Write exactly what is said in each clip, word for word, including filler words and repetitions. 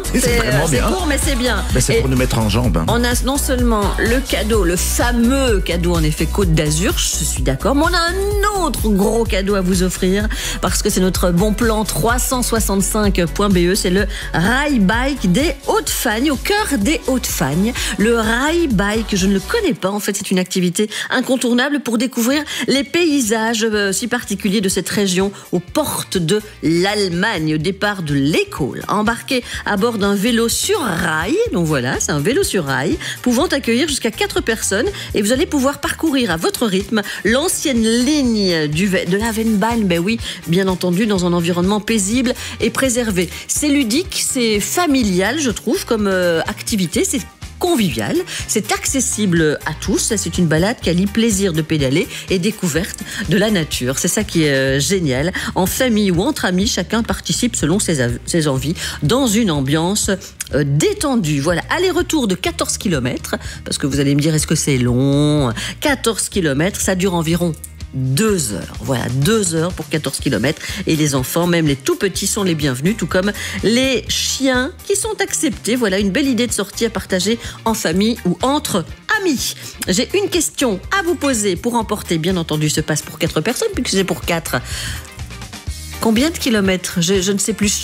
C'est vraiment C'est bien. court, mais c'est bien. Ben, c'est Et pour nous mettre en jambe. Hein. on a non seulement le cadeau, le fameux cadeau en effet Côte d'Azur, je suis d'accord, mais on a un autre gros cadeau à vous offrir parce que c'est notre bon plan trois cent soixante-cinq point B E, c'est le Rail Bike des Hauts-de-Fagne, au cœur des Hauts-de-Fagne. Le Rail Bike, je ne le connais pas, en fait c'est une activité incontournable pour découvrir les paysages euh, si particuliers de cette région aux portes de l'Allemagne, au départ de l'École. Embarqué à bord d'un vélo sur rail, donc voilà, c'est un vélo sur rail, pouvant accueillir jusqu'à quatre personnes et vous allez pouvoir parcourir à votre rythme l'ancienne ligne du, de la Vennbahn, ben oui, bien entendu, dans un environnement paisible et préservé. C'est ludique, c'est familial, je trouve, comme euh, activité, c'est convivial, c'est accessible à tous, c'est une balade qui allie plaisir de pédaler et découverte de la nature. C'est ça qui est euh, génial. En famille ou entre amis, chacun participe selon ses, ses envies dans une ambiance euh, détendue. Voilà, aller-retour de quatorze kilomètres, parce que vous allez me dire, est-ce que c'est long ? quatorze kilomètres, ça dure environ deux heures. Voilà, deux heures pour quatorze kilomètres. Et les enfants, même les tout petits, sont les bienvenus, tout comme les chiens qui sont acceptés. Voilà, une belle idée de sortie à partager en famille ou entre amis. J'ai une question à vous poser pour emporter, bien entendu, ce passe pour quatre personnes, puisque c'est pour quatre. Combien de kilomètres ? je, je ne sais plus.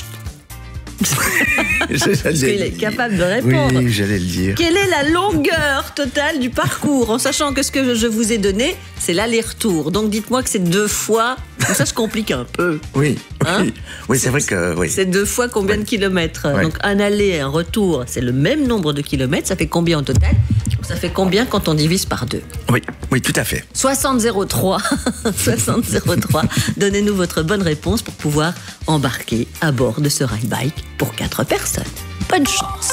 Parce qu'il est capable de répondre. Oui, j'allais le dire. Quelle est la longueur totale du parcours ? En sachant que ce que je vous ai donné, c'est l'aller-retour. Donc dites-moi que c'est deux fois. Ça se complique un peu. Oui, Hein oui, oui c'est vrai que. Oui. C'est deux fois combien Oui. de kilomètres ? Oui. Donc un aller et un retour, c'est le même nombre de kilomètres. Ça fait combien au total ? Ça fait combien quand on divise par deux ? Oui, oui, tout à fait. soixante zéro trois. soixante zéro trois. Donnez-nous votre bonne réponse pour pouvoir embarquer à bord de ce rail bike pour quatre personnes. Bonne chance.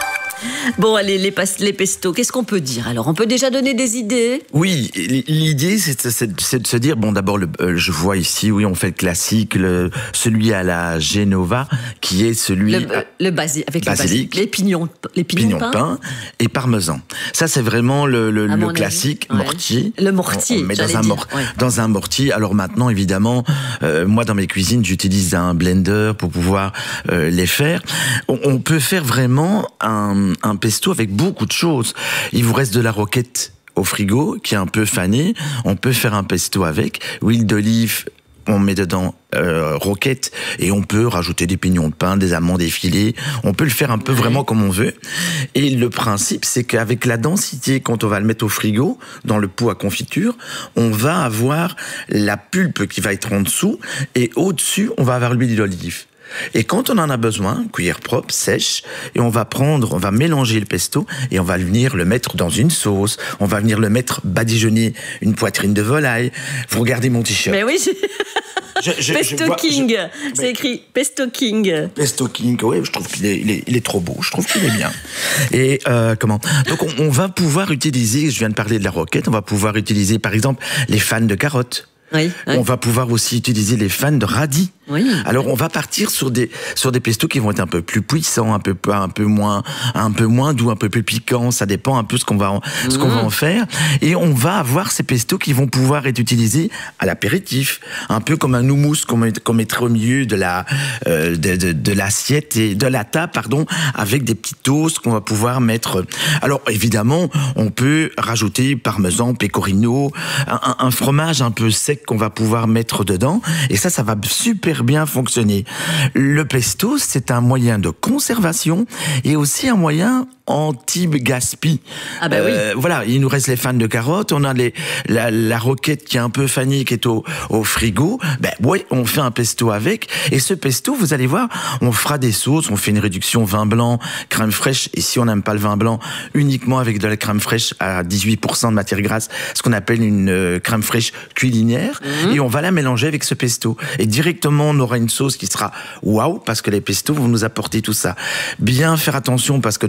Bon, allez, les, pas- les pestos, qu'est-ce qu'on peut dire ? Alors, on peut déjà donner des idées ? Oui, l'idée, c'est, c'est, c'est de se dire, bon, d'abord, le, euh, je vois ici, oui, on fait le classique, le, celui à la Genova, qui est celui Le, à le basi- avec basilic, le basilic, les pignons, les pignons, pignon de de pain. pain et parmesan. Ça, c'est vraiment le, le, À le mon avis, classique ouais. mortier. Le mortier, On, on met dans j'allais un, dire, mor- ouais. dans un mortier. Alors maintenant, évidemment, euh, moi, dans mes cuisines, j'utilise un blender pour pouvoir euh, les faire. On, on peut faire vraiment un, un pesto avec beaucoup de choses. Il vous reste de la roquette au frigo, qui est un peu fanée. On peut faire un pesto avec. Huile d'olive, on met dedans euh, roquette et on peut rajouter des pignons de pain, des amandes effilées. On peut le faire un peu Ouais. vraiment comme on veut. Et le principe, c'est qu'avec la densité, quand on va le mettre au frigo, dans le pot à confiture, on va avoir la pulpe qui va être en dessous et au-dessus, on va avoir l'huile d'olive. Et quand on en a besoin, cuillère propre, sèche, et on va prendre, on va mélanger le pesto et on va venir le mettre dans une sauce. On va venir le mettre badigeonner une poitrine de volaille. Vous regardez mon t-shirt. Mais oui, j'ai- Je- je- je Pesto vois- King, je- c'est mais- écrit Pesto King. Pesto King, oui, je trouve qu'il est, il est, il est trop beau, je trouve qu'il est bien. Et euh, comment Donc on, on va pouvoir utiliser, je viens de parler de la roquette, on va pouvoir utiliser par exemple les fans de carottes. Oui, oui. On va pouvoir aussi utiliser les fans de radis. Oui. Alors on va partir sur des sur des pestos qui vont être un peu plus puissants, un peu un peu moins un peu moins doux, un peu plus piquants. Ça dépend un peu ce qu'on va en, ce qu'on va en faire. Et on va avoir ces pestos qui vont pouvoir être utilisés à l'apéritif, un peu comme un houmous qu'on met- qu'on mettrait au milieu de la euh, de, de, de l'assiette et de la table, pardon, avec des petits toasts qu'on va pouvoir mettre. Alors évidemment, on peut rajouter parmesan, pecorino, un, un, un fromage un peu sec qu'on va pouvoir mettre dedans. Et ça, ça va super bien fonctionner. Le pesto, c'est un moyen de conservation et aussi un moyen anti-gaspi. Ah bah oui. Euh, voilà, il nous reste les fans de carottes, on a les, la, la roquette qui est un peu fanée, qui est au, au frigo. Ben ouais, on fait un pesto avec. Et ce pesto, vous allez voir, on fera des sauces, on fait une réduction vin blanc, crème fraîche. Et si on n'aime pas le vin blanc, uniquement avec de la crème fraîche à dix-huit pour cent de matière grasse, ce qu'on appelle une euh, crème fraîche culinaire. Mmh. Et on va la mélanger avec ce pesto. Et directement, on aura une sauce qui sera waouh, parce que les pestos vont nous apporter tout ça. Bien faire attention, parce que notre gourmand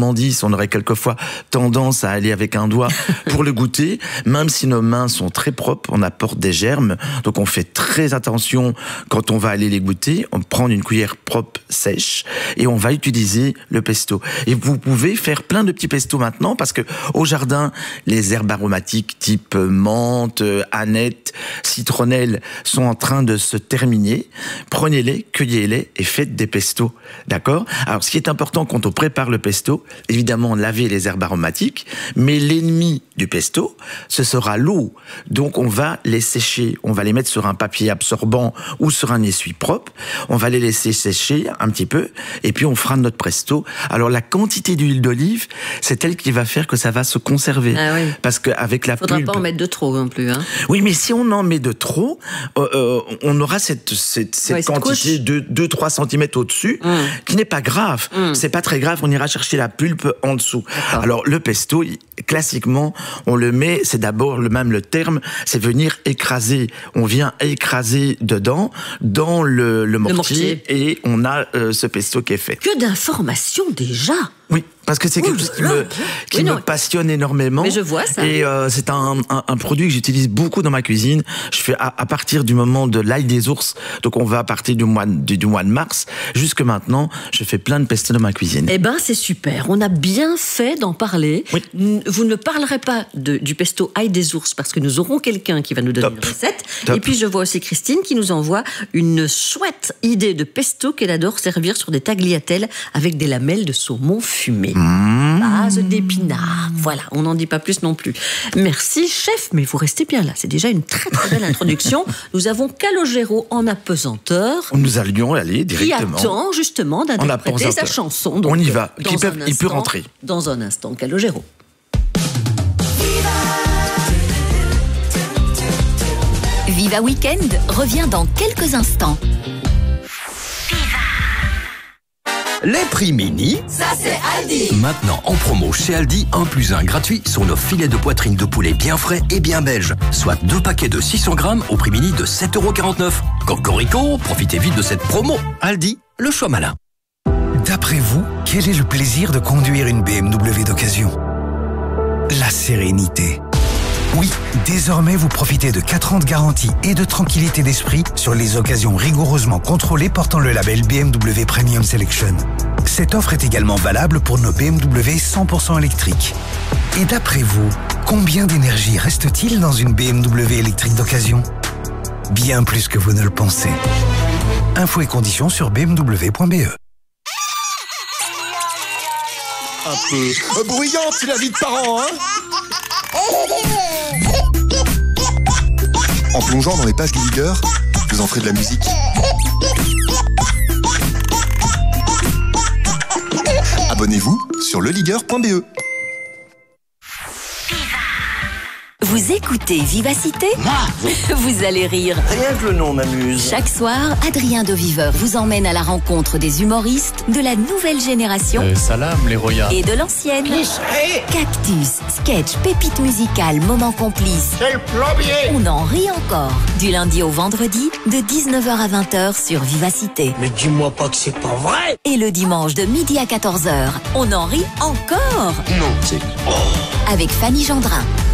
gourmandise, on aurait quelquefois tendance à aller avec un doigt pour le goûter, même si nos mains sont très propres, on apporte des germes, donc on fait très attention quand on va aller les goûter, on prend une cuillère propre, sèche, et on va utiliser le pesto. Et vous pouvez faire plein de petits pestos maintenant, parce que au jardin, les herbes aromatiques type menthe, aneth, citronnelle sont en train de se terminer. Prenez-les, cueillez-les et faites des pestos, d'accord? Alors, ce qui est important quand on prépare le pesto, évidemment, laver les herbes aromatiques, mais l'ennemi du pesto, ce sera l'eau. Donc, on va les sécher, on va les mettre sur un papier absorbant ou sur un essuie propre, on va les laisser sécher un petit peu, et puis on fera notre pesto. Alors, la quantité d'huile d'olive, c'est elle qui va faire que ça va se conserver. Ah oui. Parce qu'avec la Faudra pulpe... pas en mettre de trop non plus, hein. Oui, mais si on en met de trop, euh, euh, on aura cette, cette, cette ouais, quantité cette de deux à trois centimètres au-dessus, mmh. qui n'est pas grave. Mmh. C'est pas très grave, on ira chercher la pulpe en dessous. D'accord. Alors, le pesto, classiquement, on le met, c'est d'abord le même le terme, c'est venir écraser. On vient écraser dedans, dans le, le, mortier, le mortier, et on a euh, ce pesto qui est fait. Que d'informations déjà! Oui, parce que c'est quelque chose qui me, qui oui, me passionne énormément. Mais je vois ça. Et euh, c'est un, un, un produit que j'utilise beaucoup dans ma cuisine. Je fais à, à partir du moment de l'ail des ours, donc on va à partir du mois, du, du mois de mars, jusque maintenant, je fais plein de pesto dans ma cuisine. Eh ben, c'est super. On a bien fait d'en parler. Oui. Vous ne parlerez pas de, du pesto ail des ours parce que nous aurons quelqu'un qui va nous donner Top. une recette. Top. Et puis, je vois aussi Christine qui nous envoie une chouette idée de pesto qu'elle adore servir sur des tagliatelles avec des lamelles de saumon fumé. Mmh. Base d'épinards. Voilà, on n'en dit pas plus non plus. Merci, chef, mais vous restez bien là. C'est déjà une très très belle introduction. Nous avons Calogero en apesanteur. Nous allions aller directement. Qui attend justement d'interpréter sa chanson. Donc, on y va. Il peut, il peut rentrer. Dans un instant, Calogero. Viva Weekend revient dans quelques instants. Les prix mini, ça c'est Aldi. Maintenant en promo chez Aldi, un plus un gratuit sur nos filets de poitrine de poulet bien frais et bien belges. Soit deux paquets de six cents grammes au prix mini de sept euros quarante-neuf. Cocorico, profitez vite de cette promo. Aldi, le choix malin. D'après vous, quel est le plaisir de conduire une B M W d'occasion? La sérénité. Oui, désormais vous profitez de quatre ans de garantie et de tranquillité d'esprit sur les occasions rigoureusement contrôlées portant le label B M W Premium Selection. Cette offre est également valable pour nos B M W cent pour cent électriques. Et d'après vous, combien d'énergie reste-t-il dans une B M W électrique d'occasion? Bien plus que vous ne le pensez. Infos et conditions sur b m w point b e. Un peu bruyante, c'est la vie de parents, hein? En plongeant dans les pages du Liger, vous en ferez de la musique. Abonnez-vous sur le liger point b e. Vous écoutez Vivacité ? Vous allez rire. Rien que le nom m'amuse. Chaque soir, Adrien de Viveur vous emmène à la rencontre des humoristes de la nouvelle génération euh, salam les royas et de l'ancienne. Cactus, sketch, pépites musicales, moments complices. C'est le plombier. On en rit encore. Du lundi au vendredi, de dix-neuf heures à vingt heures sur Vivacité. Mais dis-moi pas que c'est pas vrai. Et le dimanche de midi à quatorze heures, on en rit encore. Non, c'est... Oh. Avec Fanny Gendrin.